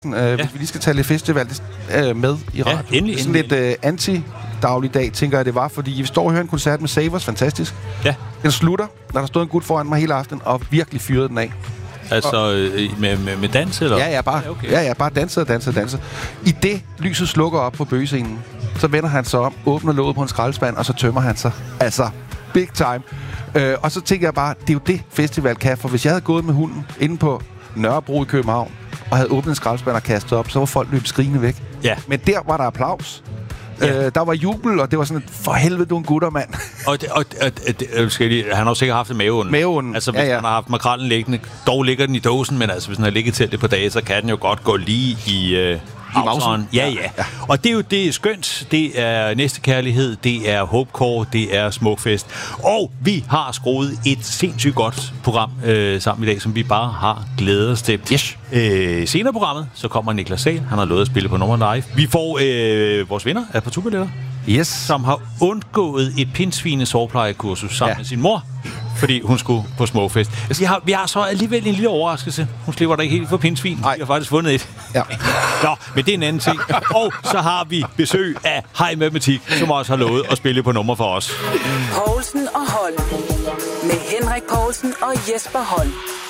Hvis vi lige skal tage lidt festival med i radio. Ja, endelig. Sådan lidt anti-dagligdag, tænker jeg, det var, fordi vi står og hører en koncert med Savers, fantastisk. Ja. Den slutter, når der stod en gut foran mig hele aften, og virkelig fyrede den af. Altså med dans, eller? Ja, bare danser. I det lyset slukker op på bøgescenen, så vender han sig om, åbner låget på en skraldespand, og så tømmer han sig. Altså, big time. Og så tænker jeg bare, det er jo det, festival kan. For hvis jeg havde gået med hunden inde på Nørrebro i København, og havde åbnet en skraldespand og kastet op, så var folk løbet skrigende væk. Ja. Men der var der applaus. Ja. Der var jubel, og det var sådan, for helvede, du er en gutter, mand. Han har jo sikkert haft det maveånden. Altså, hvis han har haft makrellen liggende, dog ligger den i dåsen, men altså, hvis den har ligget til det på dage, så kan den jo godt gå lige i mausen. Ja. Og det er jo det skønt. Det er næstekærlighed, det er hopecore, det er smukfest. Og vi har skruet et sindssygt godt program sammen i dag, som vi bare har glædet os til. Yes. Senere programmet, så kommer Niklas Sahl. Han har lovet at spille på Nummer Live. Vi får vores vinder af partubilletter. Yes. Som har undgået et pindsvine sårplejekursus sammen med sin mor, fordi hun skulle på smukfest. Altså, vi har så alligevel en lille overraskelse. Hun slipper da ikke helt for pindsvin. Vi har faktisk vundet et. Ja. Nå, men det er en anden ting. Og så har vi besøg af Hej Matematik, som også har lovet at spille på nummer for os. Poulsen og Holm. Med Henrik Poulsen og Jesper Holm.